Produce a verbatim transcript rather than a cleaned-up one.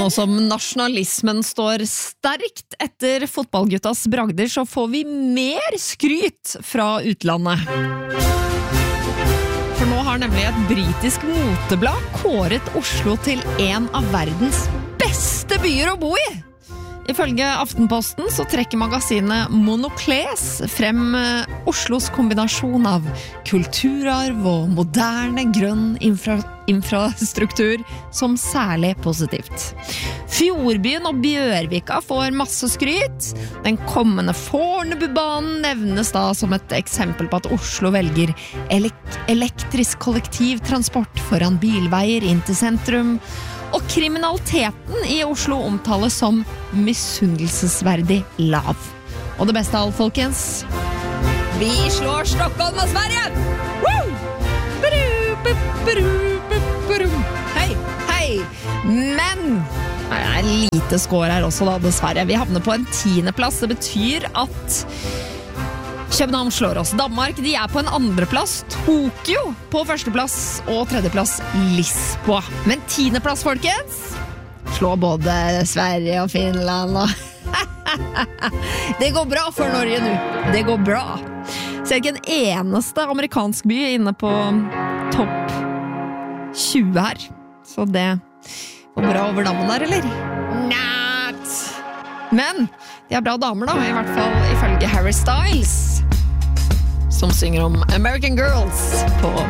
Og som nasjonalismen står sterkt etter fotballguttas bragder, så får vi mer skryt fra utlandet. For nå har nemlig et britisk moteblad kåret Oslo til en av verdens beste byer å bo i. Ifølge Aftenposten så trekker magasinet Monocles frem Oslos kombinasjon av kulturarv og moderne grønn infra infrastruktur som særlig positivt. Fjordbyen og Bjørvika får masse skryt. Den kommende Fornebubanen nevnes da som et eksempel på at Oslo velger elek elektrisk kollektivtransport foran bilveier inn til sentrum. Og kriminaliteten i Oslo omtales som misunnelsesverdig lav. Og det beste av alt, folkens, vi slår Stockholm og Sverige! Woo! Hei, hei! Men det er lite skår her også da, dessverre. Vi havner på en tiende plass. Det betyr at København slår oss. Danmark, de er på en andreplass. Tokyo på førsteplass. Og tredjeplass Lisboa. Men tiendeplass, folkens, slår både Sverige og Finland og det går bra for Norge nå. Det går bra. Så er ikke en eneste amerikansk by inne på topp tjue her. Så det går bra over dammen der, eller? Not! Men de er bra damer da, i hvert fall ifølge Harry Styles, som synger om American Girls på